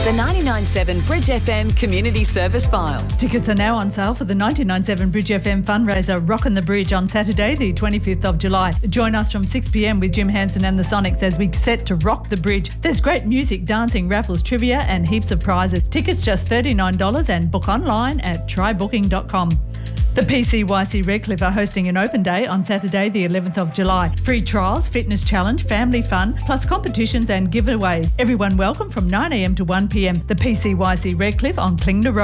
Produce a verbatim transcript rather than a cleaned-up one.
The ninety-nine point seven Bridge F M Community Service File. Tickets are now on sale for the ninety-nine point seven Bridge F M fundraiser Rockin' the Bridge on Saturday, the twenty-fifth of July. Join us from six p m with Jim Hansen and the Sonics as we set to rock the bridge. There's great music, dancing, raffles, trivia and heaps of prizes. Tickets just thirty-nine dollars and book online at try booking dot com. The P C Y C Redcliffe are hosting an open day on Saturday the eleventh of July. Free trials, fitness challenge, family fun, plus competitions and giveaways. Everyone welcome from nine a m to one p m. The P C Y C Redcliffe on Klingner Road.